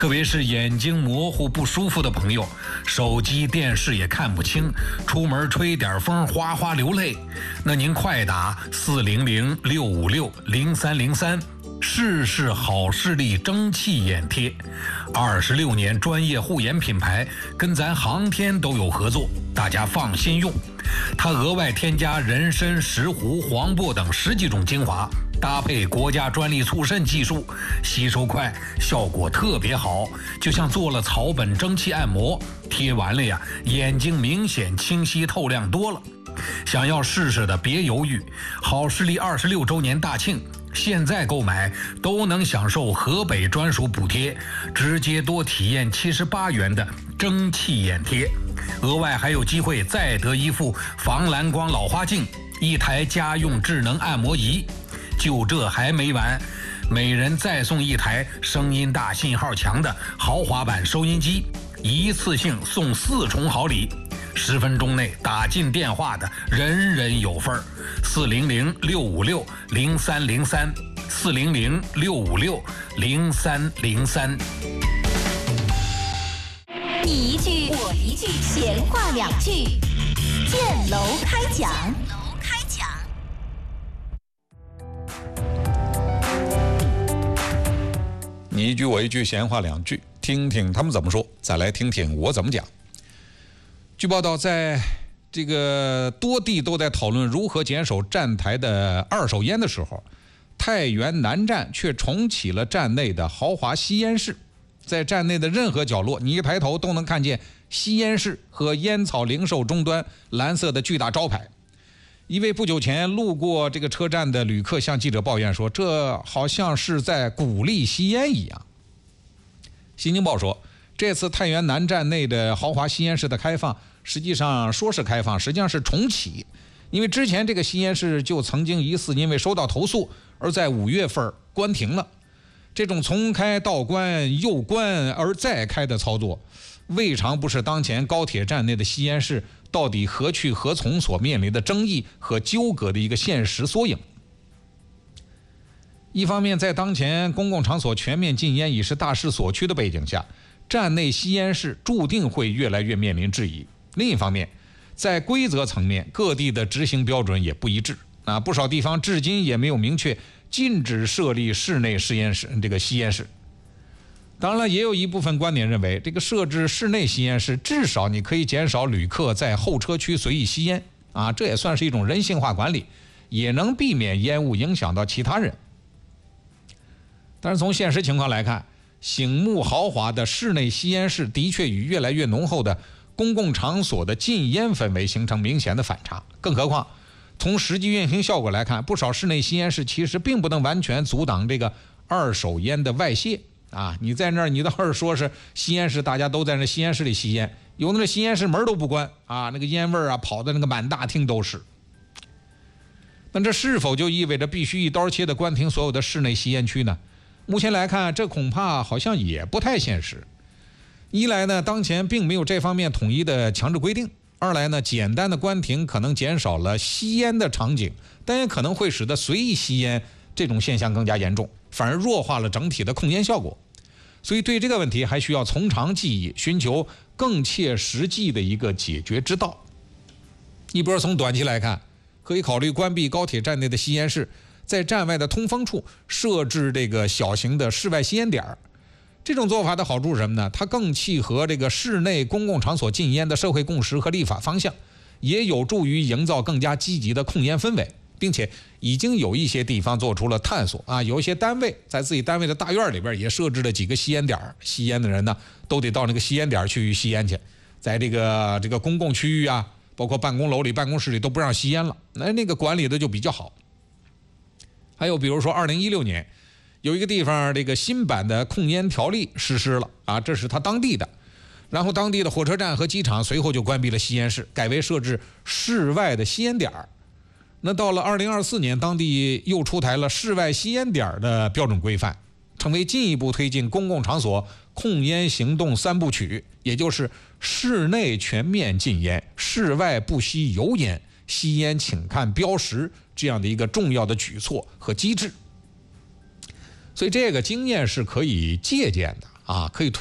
特别是眼睛模糊不舒服的朋友，手机电视也看不清，出门吹点风哗哗流泪，那您快打400-656-0303，试试好视力蒸汽眼贴，26年专业护眼品牌，跟咱航天都有合作，大家放心用。它额外添加人参、石斛、黄柏等10几种精华，搭配国家专利促渗技术，吸收快，效果特别好，就像做了草本蒸汽按摩，贴完了呀，眼睛明显清晰透亮多了。想要试试的别犹豫，好视力26周年大庆，现在购买都能享受河北专属补贴，直接多体验78元的蒸汽眼贴，额外还有机会再得一副防蓝光老花镜，1台家用智能按摩仪。就这还没完，每人再送1台声音大、信号强的豪华版收音机，一次性送4重好礼。10分钟内打进电话的人人有份儿。400-656-0303 400-656-0303。 你一句我一句，闲话2句，建楼开讲。 你一句我一句，闲话2句，听听他们怎么说，再来听听我怎么讲。据报道，在这个多地都在讨论如何减少站台的二手烟的时候，太原南站却重启了站内的豪华吸烟室。在站内的任何角落，你一抬头都能看见吸烟室和烟草零售终端蓝色的巨大招牌。一位不久前路过这个车站的旅客向记者抱怨说，这好像是在鼓励吸烟一样。新京报说，这次太原南站内的豪华吸烟室的开放，实际上说是开放，实际上是重启。因为之前这个吸烟室就曾经疑似因为收到投诉而在5月份关停了。这种从开到关又关而再开的操作，未尝不是当前高铁站内的吸烟室到底何去何从所面临的争议和纠葛的一个现实缩影。一方面，在当前公共场所全面禁烟已是大势所趋的背景下，站内吸烟室注定会越来越面临质疑。另一方面，在规则层面，各地的执行标准也不一致不少地方至今也没有明确禁止设立室内吸烟室。当然了，也有一部分观点认为，这个设置室内吸烟室，至少你可以减少旅客在候车区随意吸烟这也算是一种人性化管理，也能避免烟雾影响到其他人。但是从现实情况来看，醒目豪华的室内吸烟室的确与越来越浓厚的公共场所的禁烟氛围形成明显的反差。更何况从实际运行效果来看，不少室内吸烟室其实并不能完全阻挡这个二手烟的外泄你在那儿，你倒是说是吸烟室，大家都在那吸烟室里吸烟，有那吸烟室门都不关那个烟味跑的那个满大厅都是。那这是否就意味着必须一刀切的关停所有的室内吸烟区呢？目前来看，这恐怕好像也不太现实。一来呢，当前并没有这方面统一的强制规定；二来呢，简单的关停可能减少了吸烟的场景，但也可能会使得随意吸烟这种现象更加严重，反而弱化了整体的控烟效果。所以对这个问题还需要从长计议，寻求更切实际的一个解决之道。一波从短期来看，可以考虑关闭高铁站内的吸烟室，在站外的通风处设置这个小型的室外吸烟点。这种做法的好处是什么呢？它更契合这个室内公共场所禁烟的社会共识和立法方向，也有助于营造更加积极的控烟氛围，并且已经有一些地方做出了探索有一些单位在自己单位的大院里边也设置了几个吸烟点，吸烟的人呢都得到那个吸烟点去吸烟去，在这个公共区域包括办公楼里、办公室里都不让吸烟了，那个管理的就比较好。还有比如说2016年有一个地方这个新版的控烟条例实施了这是他当地的，然后当地的火车站和机场随后就关闭了吸烟室，改为设置室外的吸烟点。那到了2024年，当地又出台了室外吸烟点的标准规范，成为进一步推进公共场所控烟行动3部曲，也就是室内全面禁烟，室外不吸油烟，吸烟请看标识这样的一个重要的举措和机制。所以这个经验是可以借鉴的可以